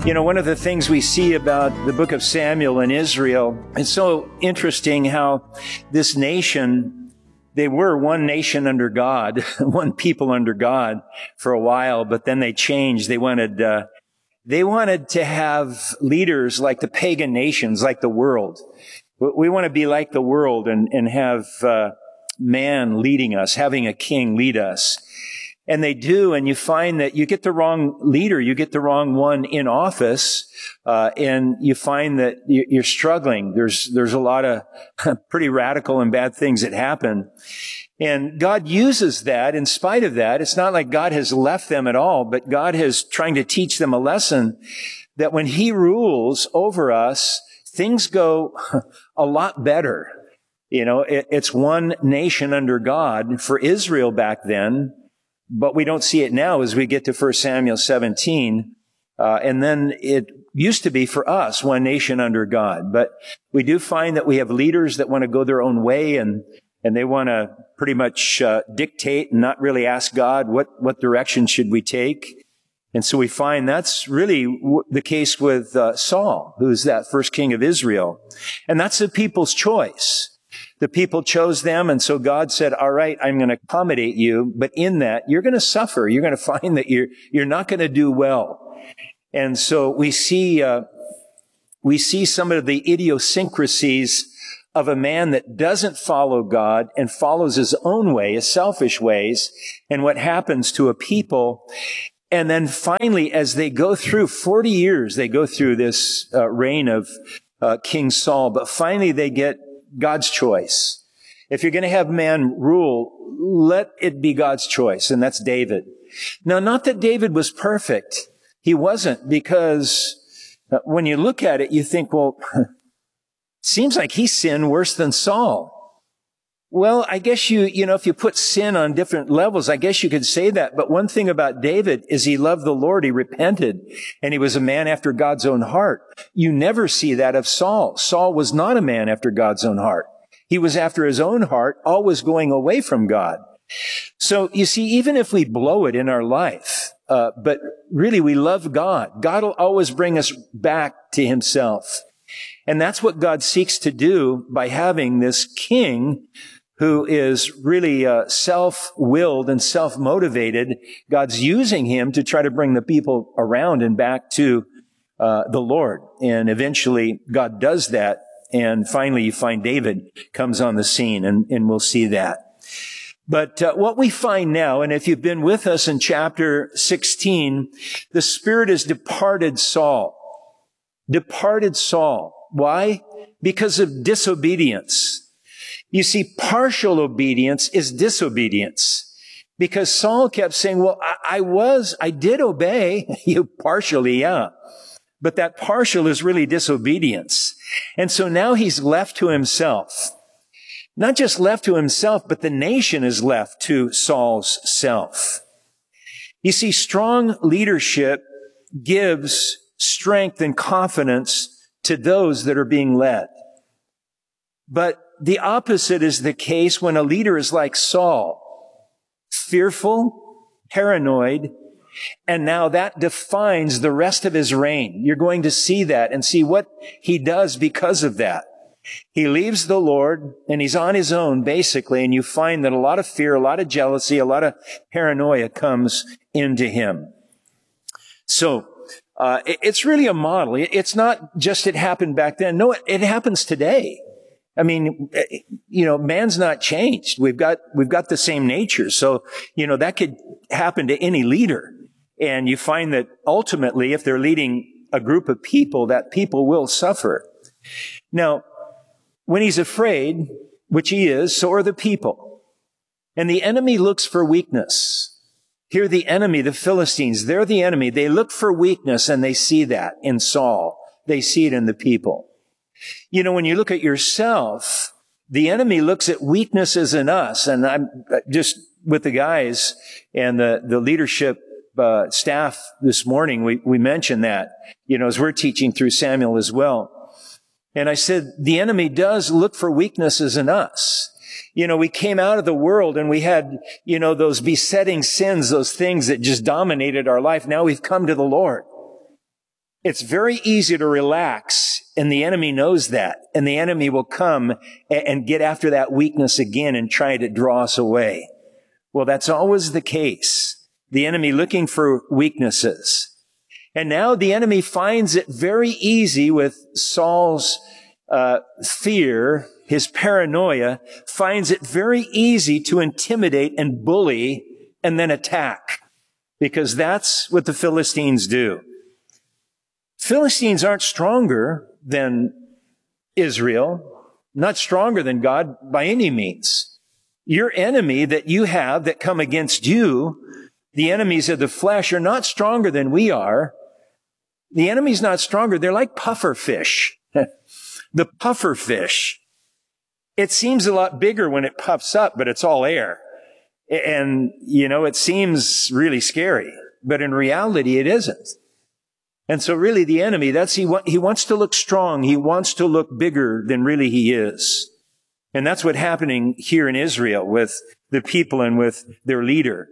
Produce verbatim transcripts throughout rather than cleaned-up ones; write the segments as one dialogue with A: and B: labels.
A: You know, one of the things we see about the book of Samuel and Israel, it's so interesting how this nation, they were one nation under God, one people under God for a while, but then they changed. They wanted, uh, they wanted to have leaders like the pagan nations, like the world. We want to be like the world and, and have, uh, man leading us, having a king lead us. And they do, and you find that you get the wrong leader, you get the wrong one in office, uh, and you find that you're struggling. There's, there's a lot of pretty radical and bad things that happen. And God uses that. In spite of that, it's not like God has left them at all, but God is trying to teach them a lesson that when He rules over us, things go a lot better. You know, it, it's one nation under God for Israel back then. But we don't see it now as we get to First Samuel seventeen. Uh, and then it used to be for us, one nation under God. But we do find that we have leaders that want to go their own way and, and they want to pretty much uh, dictate and not really ask God what, what direction should we take. And so we find that's really w- the case with uh, Saul, who's that first king of Israel. And that's the people's choice. The people chose them, and so God said, all right, I'm going to accommodate you, but in that, you're going to suffer. You're going to find that you're, you're not going to do well. And so we see, uh, we see some of the idiosyncrasies of a man that doesn't follow God and follows his own way, his selfish ways, and what happens to a people. And then finally, as they go through forty years, they go through this uh, reign of uh, King Saul, but finally they get God's choice. If you're going to have man rule, let it be God's choice, and that's David. Now, not that David was perfect. He wasn't, because when you look at it, you think, well, it seems like he sinned worse than Saul. Well, I guess you, you know, if you put sin on different levels, I guess you could say that. But one thing about David is he loved the Lord, he repented, and he was a man after God's own heart. You never see that of Saul. Saul was not a man after God's own heart. He was after his own heart, always going away from God. So you see, even if we blow it in our life, uh, but really we love God, God will always bring us back to Himself. And that's what God seeks to do by having this king who is really uh, self-willed and self-motivated. God's using him to try to bring the people around and back to uh, the Lord. And eventually God does that. And finally you find David comes on the scene, and, and we'll see that. But uh, what we find now, and if you've been with us in chapter sixteen, the Spirit has departed Saul. Departed Saul. Why? Because of disobedience. You see, partial obedience is disobedience. Because Saul kept saying, well, I, I was, I did obey. You partially, yeah. But that partial is really disobedience. And so now he's left to himself. Not just left to himself, but the nation is left to Saul's self. You see, strong leadership gives strength and confidence to those that are being led. But the opposite is the case when a leader is like Saul, fearful, paranoid, and now that defines the rest of his reign. You're going to see that and see what he does because of that. He leaves the Lord and he's on his own, basically, and you find that a lot of fear, a lot of jealousy, a lot of paranoia comes into him. So, uh, it, it's really a model. It, it's not just it happened back then. No, it, it happens today. I mean, you know, man's not changed. We've got, we've got the same nature. So, you know, that could happen to any leader. And you find that ultimately, if they're leading a group of people, that people will suffer. Now, when he's afraid, which he is, so are the people. And the enemy looks for weakness. Here the enemy, the Philistines, they're the enemy. They look for weakness, and they see that in Saul. They see it in the people. You know, when you look at yourself, the enemy looks at weaknesses in us. And I'm just with the guys and the, the leadership uh, staff this morning, we, we mentioned that, you know, as we're teaching through Samuel as well. And I said, the enemy does look for weaknesses in us. You know, we came out of the world and we had, you know, those besetting sins, those things that just dominated our life. Now we've come to the Lord. It's very easy to relax, and the enemy knows that. And the enemy will come and get after that weakness again and try to draw us away. Well, that's always the case. The enemy looking for weaknesses. And now the enemy finds it very easy with Saul's uh, fear, his paranoia, finds it very easy to intimidate and bully and then attack. Because that's what the Philistines do. Philistines aren't stronger than Israel, not stronger than God by any means. Your enemy that you have that come against you, the enemies of the flesh, are not stronger than we are. The enemy's not stronger. They're like puffer fish. The puffer fish. It seems a lot bigger when it puffs up, but it's all air. And, you know, it seems really scary, but in reality, it isn't. And so really the enemy, that's, he, wa- he wants to look strong. He wants to look bigger than really he is. And that's what's happening here in Israel with the people and with their leader,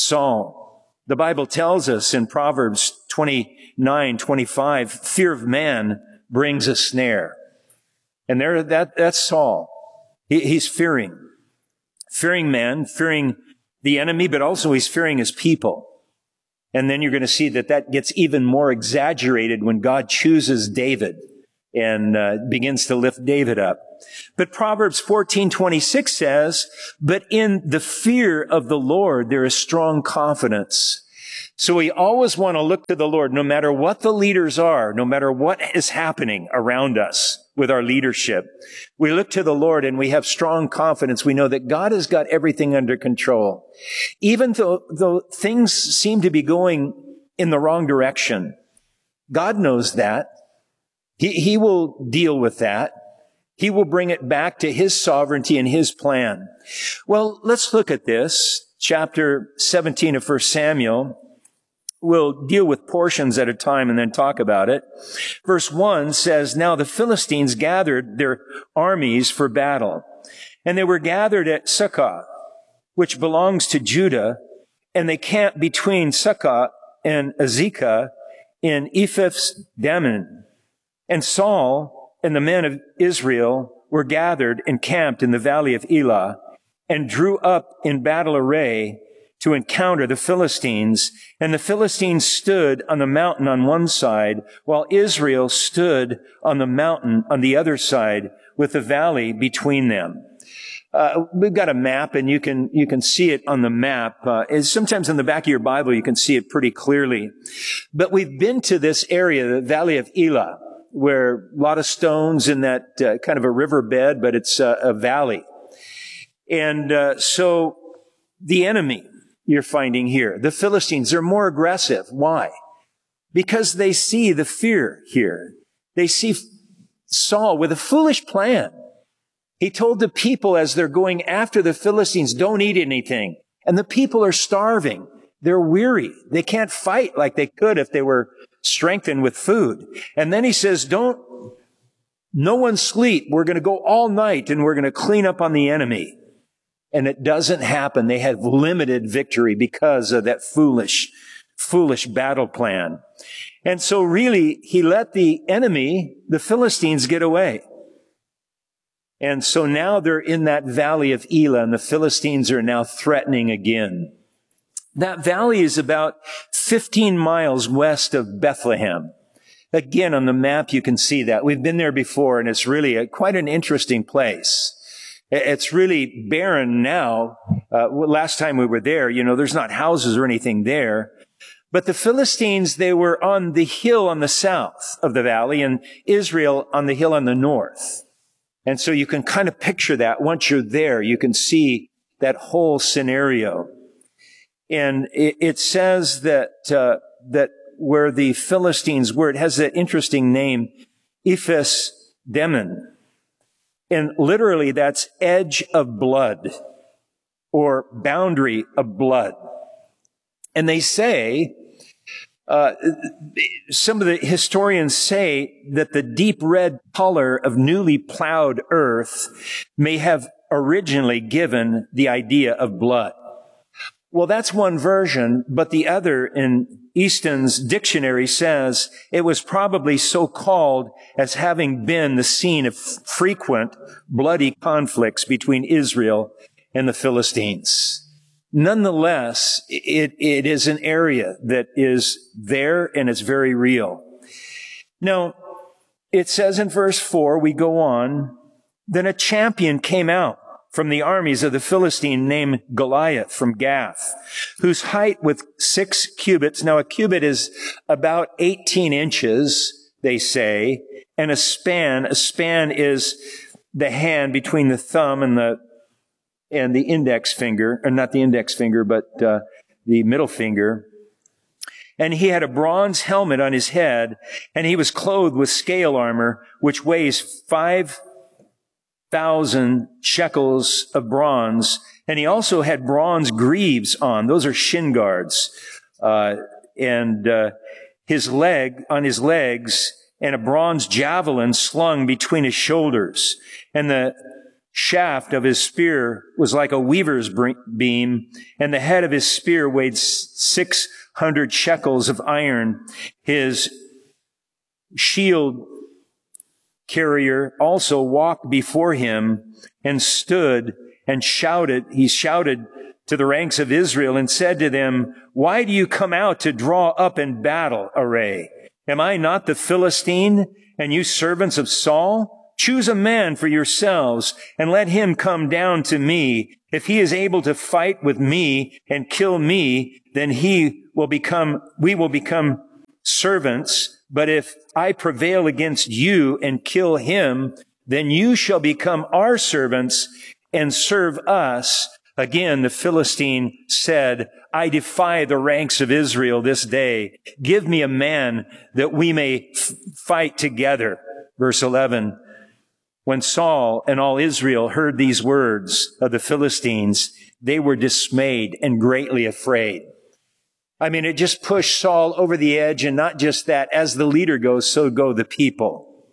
A: Saul. The Bible tells us in Proverbs twenty-nine, twenty-five, fear of man brings a snare. And there, that, that's Saul. He, he's fearing. Fearing man, fearing the enemy, but also he's fearing his people. And then you're going to see that that gets even more exaggerated when God chooses David and uh, begins to lift David up. But Proverbs fourteen twenty-six says, but in the fear of the Lord, there is strong confidence. So we always want to look to the Lord, no matter what the leaders are, no matter what is happening around us with our leadership. We look to the Lord and we have strong confidence. We know that God has got everything under control. Even though, though things seem to be going in the wrong direction, God knows that. He, he will deal with that. He will bring it back to his sovereignty and his plan. Well, let's look at this. Chapter seventeen of First Samuel. We'll deal with portions at a time and then talk about it. Verse one says, now the Philistines gathered their armies for battle, and they were gathered at Succoth, which belongs to Judah, and they camped between Succoth and Azekah in Ephes-dammim. And Saul and the men of Israel were gathered and camped in the valley of Elah, and drew up in battle array to encounter the Philistines. And the Philistines stood on the mountain on one side, while Israel stood on the mountain on the other side, with the valley between them. Uh, we've got a map, and you can you can see it on the map. Uh, it's sometimes in the back of your Bible, you can see it pretty clearly. But we've been to this area, the valley of Elah, where a lot of stones in that uh, kind of a riverbed, but it's uh, a valley. And uh, so the enemy you're finding here, the Philistines, are more aggressive. Why? Because they see the fear here. They see Saul with a foolish plan. He told the people as they're going after the Philistines, don't eat anything. And the people are starving. They're weary. They can't fight like they could if they were strengthened with food. And then he says, don't, no one sleep. We're going to go all night and we're going to clean up on the enemy. And it doesn't happen. They have limited victory because of that foolish, foolish battle plan. And so really, he let the enemy, the Philistines, get away. And so now they're in that valley of Elah, and the Philistines are now threatening again. That valley is about fifteen miles west of Bethlehem. Again, on the map, you can see that. We've been there before, and it's really a, quite an interesting place. It's really barren now. Uh, last time we were there, you know, there's not houses or anything there. But the Philistines, they were on the hill on the south of the valley, and Israel on the hill on the north. And so you can kind of picture that. Once you're there, you can see that whole scenario. And it, it says that, uh, that where the Philistines were, it has that interesting name, Ephes-dammim. And literally that's edge of blood or boundary of blood. And they say, uh, some of the historians say that the deep red color of newly plowed earth may have originally given the idea of blood. Well, that's one version, but the other in Easton's dictionary says it was probably so called as having been the scene of frequent bloody conflicts between Israel and the Philistines. Nonetheless, it, it is an area that is there and it's very real. Now, it says in verse four, we go on, then a champion came out from the armies of the Philistine named Goliath from Gath, whose height was six cubits. Now, a cubit is about eighteen inches, they say, and a span, a span is the hand between the thumb and the and the index finger, or not the index finger, but uh, the middle finger. And he had a bronze helmet on his head, and he was clothed with scale armor, which weighs five thousand shekels of bronze. And he also had bronze greaves on. Those are shin guards. Uh, and uh, his leg, on his legs, and a bronze javelin slung between his shoulders. And the shaft of his spear was like a weaver's beam, and the head of his spear weighed six hundred shekels of iron. His shield carrier also walked before him and stood and shouted. He shouted to the ranks of Israel and said to them, "Why do you come out to draw up in battle array? Am I not the Philistine, and you servants of Saul? Choose a man for yourselves and let him come down to me. If he is able to fight with me and kill me, then he will become, we will become servants. But if I prevail against you and kill him, then you shall become our servants and serve us." Again, the Philistine said, "I defy the ranks of Israel this day. Give me a man that we may f- fight together." Verse eleven. When Saul and all Israel heard these words of the Philistines, they were dismayed and greatly afraid. I mean, it just pushed Saul over the edge, and not just that. As the leader goes, so go the people.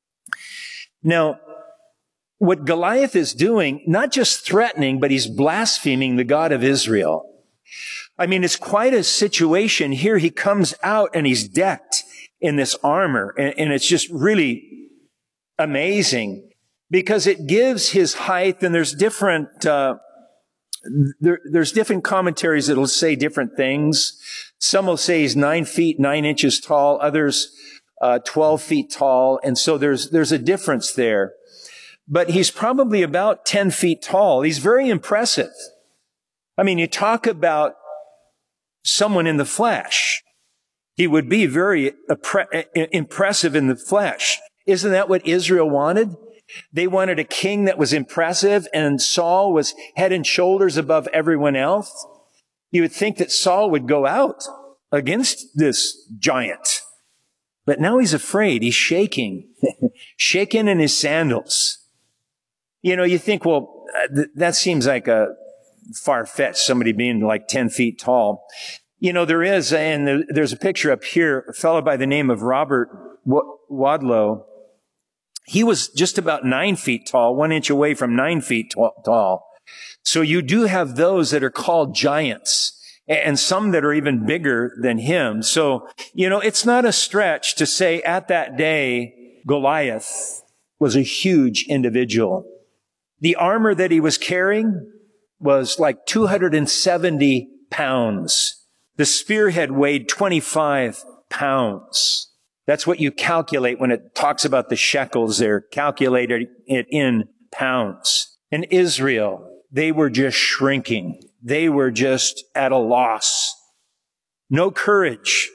A: Now, what Goliath is doing, not just threatening, but he's blaspheming the God of Israel. I mean, it's quite a situation here. He comes out and he's decked in this armor, and, and it's just really amazing because it gives his height, and there's different, uh, There, there's different commentaries that'll say different things. Some will say he's nine feet, nine inches tall. Others, uh, twelve feet tall. And so there's, there's a difference there. But he's probably about ten feet tall. He's very impressive. I mean, you talk about someone in the flesh. He would be very impressive in the flesh. Isn't that what Israel wanted? They wanted a king that was impressive, and Saul was head and shoulders above everyone else. You would think that Saul would go out against this giant. But now he's afraid. He's shaking, shaking in his sandals. You know, you think, well, th- that seems like a far-fetched, somebody being like ten feet tall. You know, there is, and there's a picture up here, a fellow by the name of Robert Wadlow. He was just about nine feet tall, one inch away from nine feet tall. So you do have those that are called giants, and some that are even bigger than him. So, you know, it's not a stretch to say at that day, Goliath was a huge individual. The armor that he was carrying was like two hundred seventy pounds. The spearhead weighed twenty-five pounds. That's what you calculate when it talks about the shekels there, calculated it in pounds. In Israel, they were just shrinking. They were just at a loss. No courage.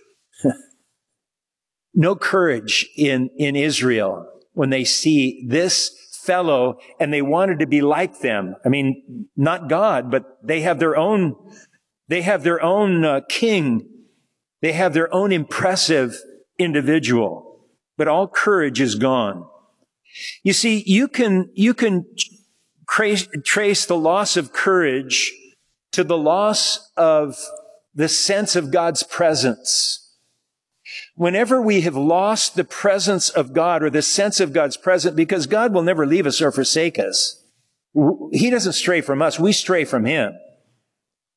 A: No courage in, in Israel when they see this fellow and they wanted to be like them. I mean, not God, but they have their own, they have their own uh, king. They have their own impressive individual, but all courage is gone. You see, you can, you can trace, trace the loss of courage to the loss of the sense of God's presence. Whenever we have lost the presence of God or the sense of God's presence, because God will never leave us or forsake us. He doesn't stray from us. We stray from him.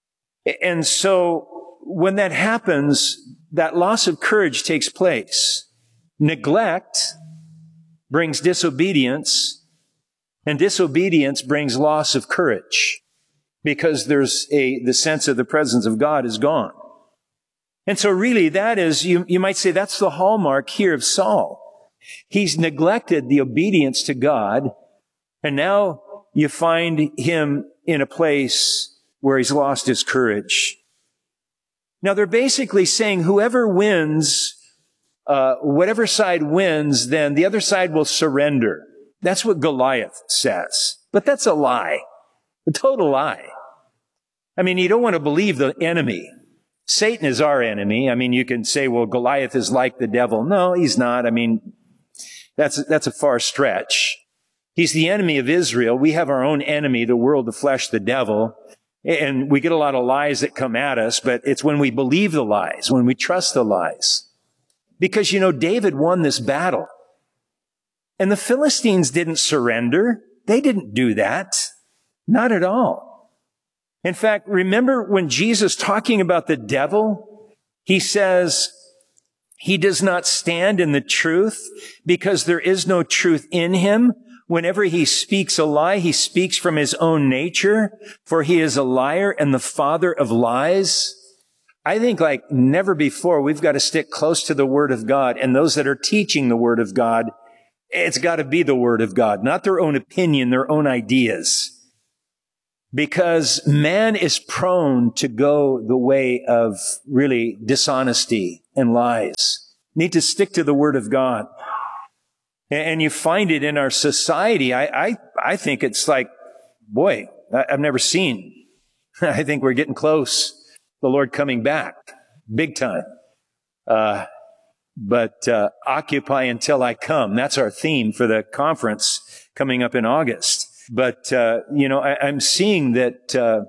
A: And so when that happens, that loss of courage takes place. Neglect brings disobedience, and disobedience brings loss of courage, because there's a, the sense of the presence of God is gone. And so really that is, you, you might say that's the hallmark here of Saul. He's neglected the obedience to God, and now you find him in a place where he's lost his courage. Now they're basically saying whoever wins, uh, whatever side wins, then the other side will surrender. That's what Goliath says. But that's a lie. A total lie. I mean, you don't want to believe the enemy. Satan is our enemy. I mean, you can say, well, Goliath is like the devil. No, he's not. I mean, that's, that's a far stretch. He's the enemy of Israel. We have our own enemy, the world, the flesh, the devil. And we get a lot of lies that come at us, but it's when we believe the lies, when we trust the lies. Because, you know, David won this battle. And the Philistines didn't surrender. They didn't do that. Not at all. In fact, remember when Jesus talking about the devil, he says he does not stand in the truth because there is no truth in him. Whenever he speaks a lie, he speaks from his own nature, for he is a liar and the father of lies. I think like never before, we've got to stick close to the Word of God, and those that are teaching the Word of God, it's got to be the Word of God, not their own opinion, their own ideas. Because man is prone to go the way of really dishonesty and lies. Need to stick to the Word of God. And you find it in our society. I, I, I think it's like, boy, I've never seen. I think we're getting close. The Lord coming back. Big time. Uh, but, uh, occupy until I come. That's our theme for the conference coming up in August. But, uh, you know, I, I'm seeing that, uh,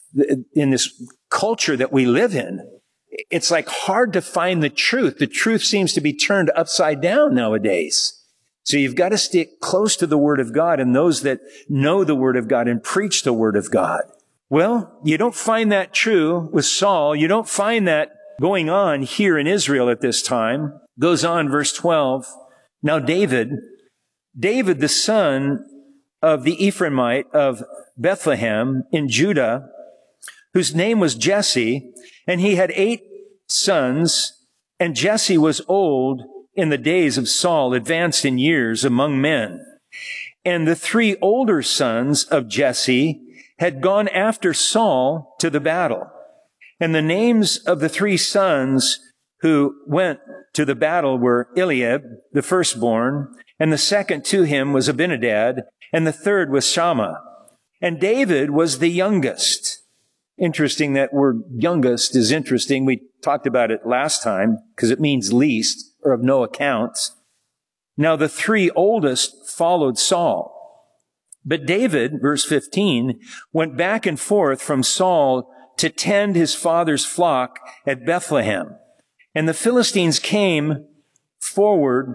A: in this culture that we live in, it's like hard to find the truth. The truth seems to be turned upside down nowadays. So you've got to stick close to the Word of God and those that know the Word of God and preach the Word of God. Well, you don't find that true with Saul. You don't find that going on here in Israel at this time. Goes on, verse twelve. Now David, David the son of the Ephraimite of Bethlehem in Judah, whose name was Jesse, and he had eight sons, and Jesse was old in the days of Saul, advanced in years among men. And the three older sons of Jesse had gone after Saul to the battle. And the names of the three sons who went to the battle were Eliab, the firstborn, and the second to him was Abinadab, and the third was Shammah. And David was the youngest. Interesting, that word youngest is interesting. We talked about it last time because it means least, or of no account. Now the three oldest followed Saul. But David, verse fifteen, went back and forth from Saul to tend his father's flock at Bethlehem. And the Philistines came forward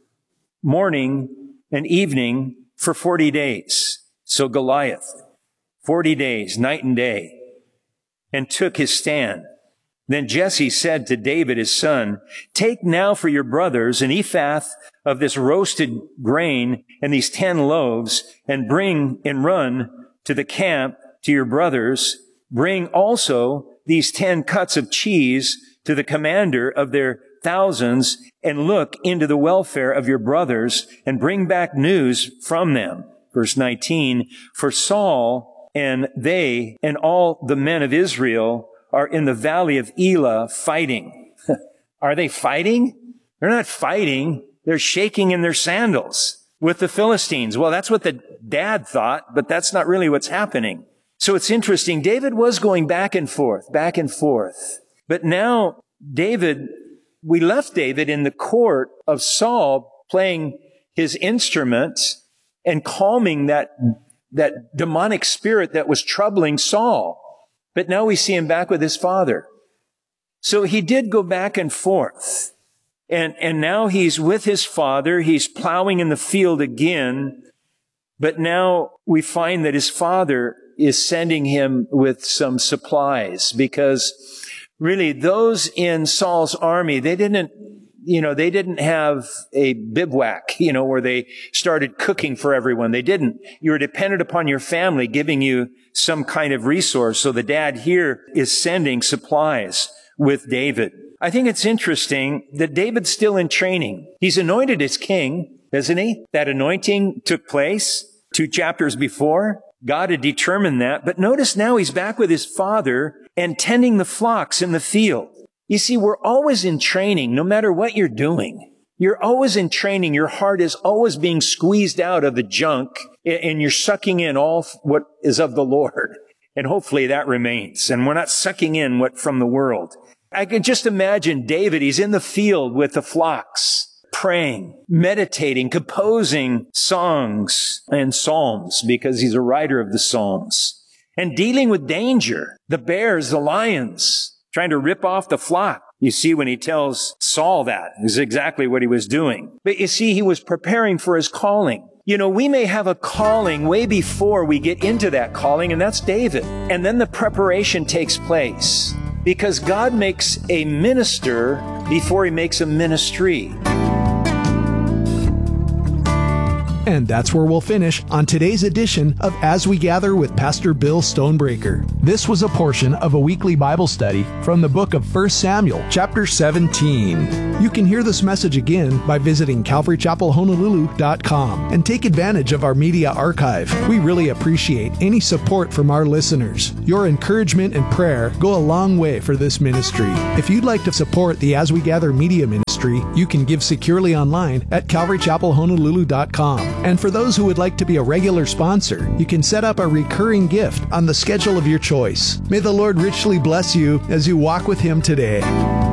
A: morning and evening for forty days. So Goliath, forty days, night and day, and took his stand. Then Jesse said to David, his son, take now for your brothers an ephah of this roasted grain and these ten loaves, and bring and run to the camp to your brothers. Bring also these ten cuts of cheese to the commander of their thousands, and look into the welfare of your brothers, and bring back news from them. Verse nineteen, for Saul and they and all the men of Israel are in the valley of Elah fighting. Are they fighting? They're not fighting. They're shaking in their sandals with the Philistines. Well, that's what the dad thought, but that's not really what's happening. So it's interesting. David was going back and forth, back and forth. But now David, we left David in the court of Saul playing his instrument and calming that, that demonic spirit that was troubling Saul. But now we see him back with his father. So he did go back and forth. And, and now he's with his father. He's plowing in the field again. But now we find that his father is sending him with some supplies, because really those in Saul's army, they didn't, you know, they didn't have a bivouac, you know, where they started cooking for everyone. They didn't. You were dependent upon your family giving you some kind of resource. So the dad here is sending supplies with David. I think it's interesting that David's still in training. He's anointed as king, isn't he? That anointing took place two chapters before. God had determined that. But notice now he's back with his father and tending the flocks in the field. You see, we're always in training, no matter what you're doing. You're always in training. Your heart is always being squeezed out of the junk, and you're sucking in all what is of the Lord. And hopefully that remains. And we're not sucking in what from the world. I can just imagine David, he's in the field with the flocks, praying, meditating, composing songs and psalms, because he's a writer of the psalms, and dealing with danger, the bears, the lions, trying to rip off the flock. You see, when he tells Saul that, is exactly what he was doing. But you see, he was preparing for his calling. You know, we may have a calling way before we get into that calling, and that's David. And then the preparation takes place, because God makes a minister before he makes a ministry.
B: And that's where we'll finish on today's edition of As We Gather with Pastor Bill Stonebreaker. This was a portion of a weekly Bible study from the book of First Samuel, chapter seventeen. You can hear this message again by visiting calvary chapel honolulu dot com and take advantage of our media archive. We really appreciate any support from our listeners. Your encouragement and prayer go a long way for this ministry. If you'd like to support the As We Gather media ministry, you can give securely online at calvary chapel honolulu dot com. And for those who would like to be a regular sponsor, you can set up a recurring gift on the schedule of your choice. May the Lord richly bless you as you walk with Him today.